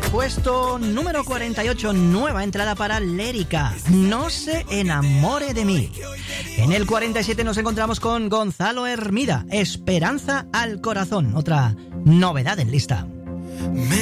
Puesto número 48, nueva entrada para Lérica, No se enamore de mí. En el 47 nos encontramos con Gonzalo Hermida, Esperanza al corazón, otra novedad en lista.